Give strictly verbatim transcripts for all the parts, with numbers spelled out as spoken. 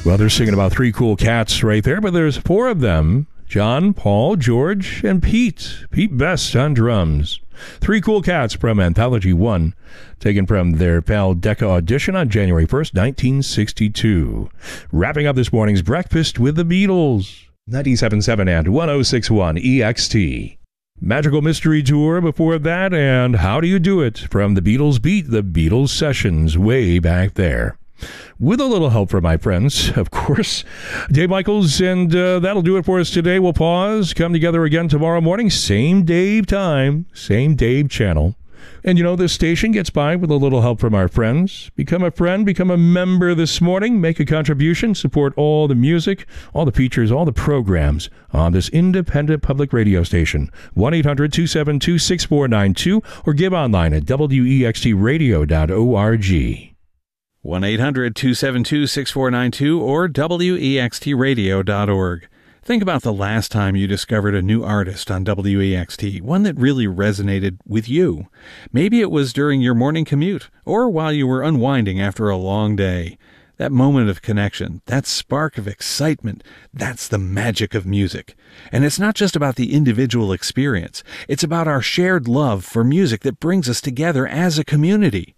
Well, they're singing about three cool cats right there, but there's four of them. John, Paul, George, and Pete. Pete Best on drums. Three Cool Cats from Anthology one, taken from their Pal Decca audition on January first, nineteen sixty-two. Wrapping up this morning's breakfast with the Beatles. ninety-seven point seven and one oh six point one E X T. Magical Mystery Tour before that, and How Do You Do It from the Beatles Beat, the Beatles Sessions way back there. With a little help from my friends, of course, Dave Michaels, and uh, that'll do it for us today. We'll pause, come together again tomorrow morning, same Dave time, same Dave channel. And you know, this station gets by with a little help from our friends. Become a friend, become a member this morning, make a contribution, support all the music, all the features, all the programs on this independent public radio station. one eight hundred two seven two six four nine two or give online at W E X T radio dot org. one eight hundred two seven two six four nine two or W E X T radio dot org. Think about the last time you discovered a new artist on W E X T, one that really resonated with you. Maybe it was during your morning commute or while you were unwinding after a long day. That moment of connection, that spark of excitement, that's the magic of music. And it's not just about the individual experience. It's about our shared love for music that brings us together as a community.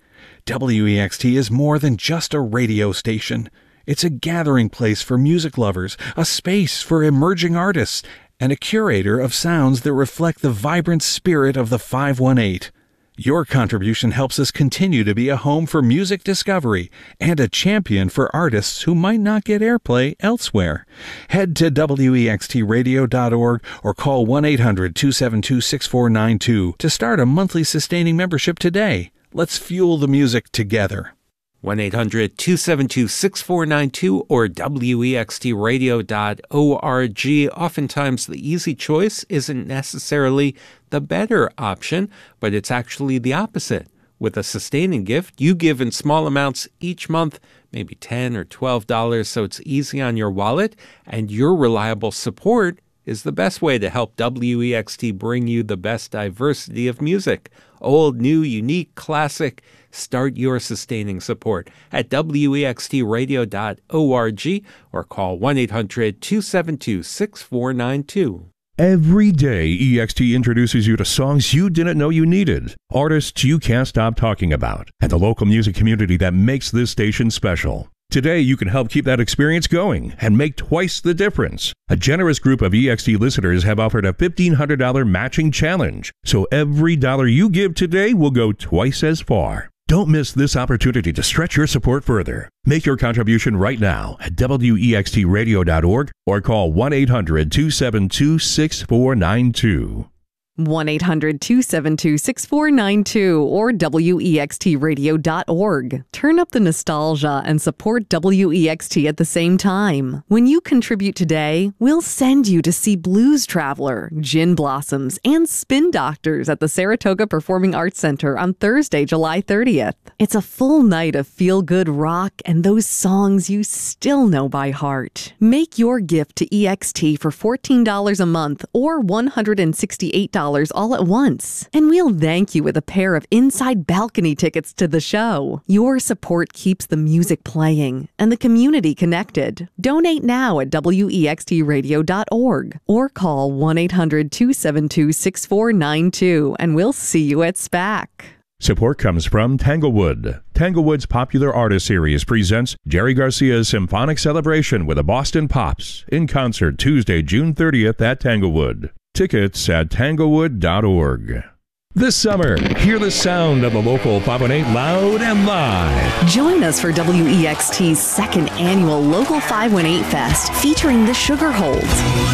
W E X T is more than just a radio station. It's a gathering place for music lovers, a space for emerging artists, and a curator of sounds that reflect the vibrant spirit of the five one eight. Your contribution helps us continue to be a home for music discovery and a champion for artists who might not get airplay elsewhere. Head to W E X T radio dot org or call one eight hundred two seven two six four nine two to start a monthly sustaining membership today. Let's fuel the music together. one eight hundred two seven two six four nine two or W E X T radio dot org. Oftentimes, the easy choice isn't necessarily the better option, but it's actually the opposite. With a sustaining gift, you give in small amounts each month, maybe ten dollars or twelve dollars, so it's easy on your wallet, and your reliable support is the best way to help W E X T bring you the best diversity of music. Old, new, unique, classic. Start your sustaining support at W E X T radio dot org or call one eight hundred two seven two six four nine two. Every day, E X T introduces you to songs you didn't know you needed, artists you can't stop talking about, and the local music community that makes this station special. Today, you can help keep that experience going and make twice the difference. A generous group of E X T listeners have offered a fifteen hundred dollars matching challenge, so every dollar you give today will go twice as far. Don't miss this opportunity to stretch your support further. Make your contribution right now at W E X T radio dot org or call one eight hundred two seven two six four nine two. one eight hundred two seven two six four nine two or W E X T radio dot org. Turn up the nostalgia and support W E X T at the same time. When you contribute today, we'll send you to see Blues Traveler, Gin Blossoms, and Spin Doctors at the Saratoga Performing Arts Center on Thursday, July thirtieth. It's a full night of feel-good rock and those songs you still know by heart. Make your gift to E X T for fourteen dollars a month or one hundred sixty-eight dollars all at once. And we'll thank you with a pair of inside balcony tickets to the show. Your support keeps the music playing and the community connected. Donate now at W E X T radio dot org or call one eight hundred two seven two six four nine two and we'll see you at SPAC. Support comes from Tanglewood. Tanglewood's Popular Artist Series presents Jerry Garcia's Symphonic Celebration with the Boston Pops in concert Tuesday, June thirtieth at Tanglewood. Tickets at tanglewood dot org. This summer, hear the sound of the local five one eight loud and live. Join us for W E X T's second annual Local five one eight Fest featuring the Sugar Holds,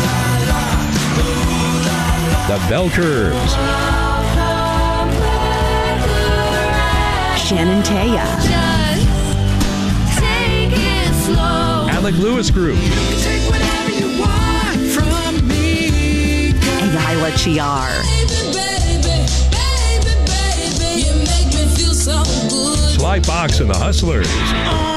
The Bell Curves, Shannon Taya, Alec Lewis Group, and Ayla Chiar. Sly Fox and the Hustlers.